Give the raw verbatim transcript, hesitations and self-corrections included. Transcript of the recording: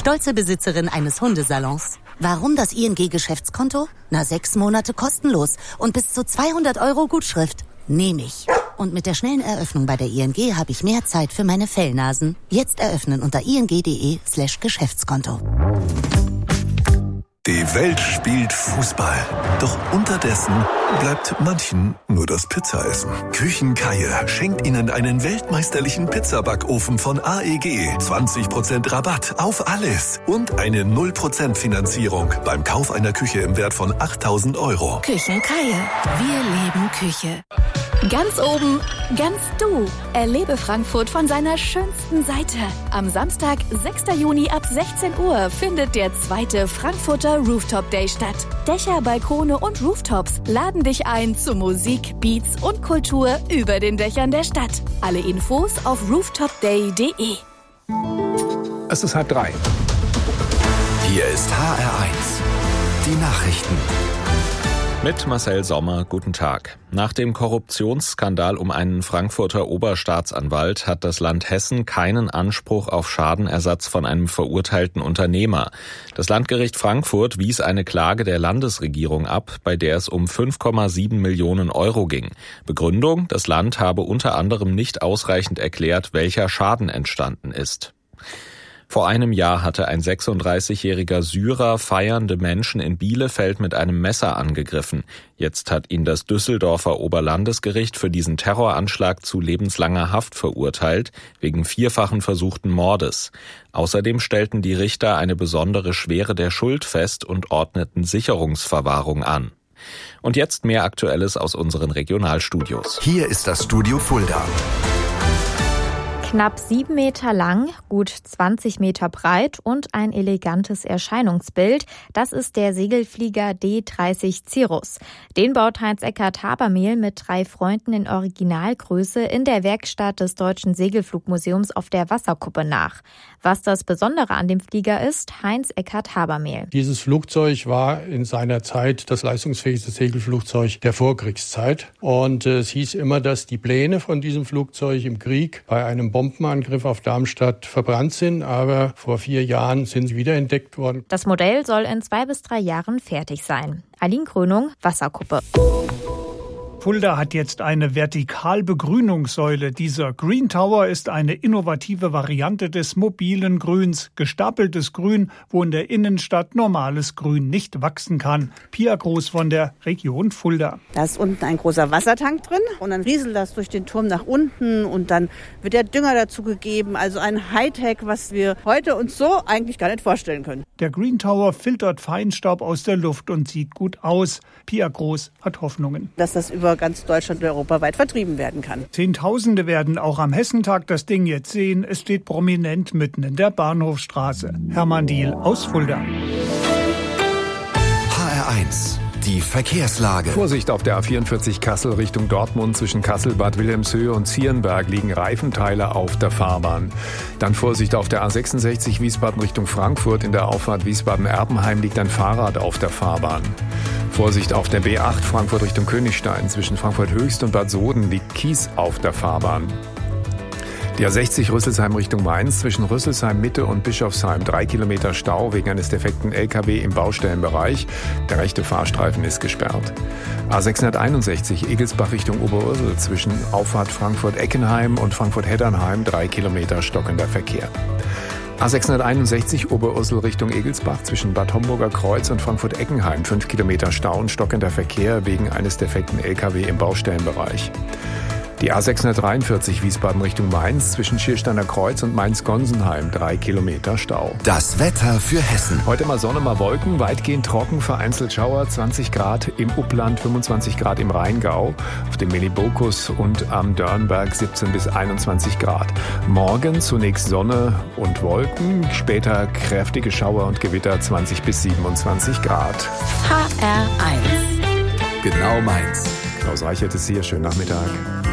stolze Besitzerin eines Hundesalons. Warum das I N G-Geschäftskonto? Na, sechs Monate kostenlos und bis zu zweihundert Euro Gutschrift. Nehme ich. Und mit der schnellen Eröffnung bei der I N G habe ich mehr Zeit für meine Fellnasen. Jetzt eröffnen unter ing.de slash Geschäftskonto. Die Welt spielt Fußball. Doch unterdessen bleibt manchen nur das Pizzaessen. Küchenkeier schenkt Ihnen einen weltmeisterlichen Pizzabackofen von A E G. zwanzig Prozent Rabatt auf alles. Und eine null Prozent Finanzierung beim Kauf einer Küche im Wert von achttausend Euro. Küchenkeier. Wir leben Küche. Ganz oben, ganz du. Erlebe Frankfurt von seiner schönsten Seite. Am Samstag, sechsten Juni ab sechzehn Uhr findet der zweite Frankfurter Rooftop Day statt. Dächer, Balkone und Rooftops laden dich ein zu Musik, Beats und Kultur über den Dächern der Stadt. Alle Infos auf rooftopday punkt de. Es ist halb drei. Hier ist H R eins. Die Nachrichten. Mit Marcel Sommer, guten Tag. Nach dem Korruptionsskandal um einen Frankfurter Oberstaatsanwalt hat das Land Hessen keinen Anspruch auf Schadenersatz von einem verurteilten Unternehmer. Das Landgericht Frankfurt wies eine Klage der Landesregierung ab, bei der es um fünf Komma sieben Millionen Euro ging. Begründung: Das Land habe unter anderem nicht ausreichend erklärt, welcher Schaden entstanden ist. Vor einem Jahr hatte ein sechsunddreißigjähriger Syrer feiernde Menschen in Bielefeld mit einem Messer angegriffen. Jetzt hat ihn das Düsseldorfer Oberlandesgericht für diesen Terroranschlag zu lebenslanger Haft verurteilt, wegen vierfachen versuchten Mordes. Außerdem stellten die Richter eine besondere Schwere der Schuld fest und ordneten Sicherungsverwahrung an. Und jetzt mehr Aktuelles aus unseren Regionalstudios. Hier ist das Studio Fulda. Knapp sieben Meter lang, gut zwanzig Meter breit und ein elegantes Erscheinungsbild. Das ist der Segelflieger D dreißig Cirrus. Den baut Heinz-Ekkert Habermehl mit drei Freunden in Originalgröße in der Werkstatt des Deutschen Segelflugmuseums auf der Wasserkuppe nach. Was das Besondere an dem Flieger ist, Heinz-Ekkert Habermehl. Dieses Flugzeug war in seiner Zeit das leistungsfähigste Segelflugzeug der Vorkriegszeit. Und es hieß immer, dass die Pläne von diesem Flugzeug im Krieg bei einem Bombenangriff auf Darmstadt verbrannt sind, aber vor vier Jahren sind sie wiederentdeckt worden. Das Modell soll in zwei bis drei Jahren fertig sein. Aline Krönung, Wasserkuppe. Fulda hat jetzt eine Vertikalbegrünungssäule. Dieser Green Tower ist eine innovative Variante des mobilen Grüns. Gestapeltes Grün, wo in der Innenstadt normales Grün nicht wachsen kann. Pia Groß von der Region Fulda. Da ist unten ein großer Wassertank drin und dann rieselt das durch den Turm nach unten und dann wird der Dünger dazu gegeben. Also ein Hightech, was wir heute uns so eigentlich gar nicht vorstellen können. Der Green Tower filtert Feinstaub aus der Luft und sieht gut aus. Pia Groß hat Hoffnungen, dass das über ganz Deutschland und europaweit vertrieben werden kann. Zehntausende werden auch am Hessentag das Ding jetzt sehen. Es steht prominent mitten in der Bahnhofstraße. Hermann Diehl aus Fulda. H R eins. Die Verkehrslage. Vorsicht auf der A vierundvierzig Kassel Richtung Dortmund. Zwischen Kassel, Bad Wilhelmshöhe und Zierenberg liegen Reifenteile auf der Fahrbahn. Dann Vorsicht auf der A sechsundsechzig Wiesbaden Richtung Frankfurt. In der Auffahrt Wiesbaden-Erpenheim liegt ein Fahrrad auf der Fahrbahn. Vorsicht auf der B acht Frankfurt Richtung Königstein. Zwischen Frankfurt Höchst und Bad Soden liegt Kies auf der Fahrbahn. Die A sechzig Rüsselsheim Richtung Mainz, zwischen Rüsselsheim Mitte und Bischofsheim drei Kilometer Stau wegen eines defekten L K W im Baustellenbereich. Der rechte Fahrstreifen ist gesperrt. A sechshunderteinundsechzig Egelsbach Richtung Oberursel, zwischen Auffahrt Frankfurt-Eckenheim und Frankfurt-Heddernheim drei Kilometer stockender Verkehr. A sechshunderteinundsechzig Oberursel Richtung Egelsbach, zwischen Bad Homburger Kreuz und Frankfurt-Eckenheim fünf Kilometer Stau und stockender Verkehr wegen eines defekten L K W im Baustellenbereich. Die A sechshundertdreiundvierzig Wiesbaden Richtung Mainz, zwischen Schiersteiner Kreuz und Mainz-Gonsenheim drei Kilometer Stau. Das Wetter für Hessen. Heute mal Sonne, mal Wolken, weitgehend trocken, vereinzelt Schauer, zwanzig Grad im Upland, fünfundzwanzig Grad im Rheingau, auf dem Melibokus und am Dörnberg siebzehn bis einundzwanzig Grad. Morgen zunächst Sonne und Wolken, später kräftige Schauer und Gewitter, zwanzig bis siebenundzwanzig Grad. H R eins. Genau meins. Klaus Reichert ist hier, schönen Nachmittag.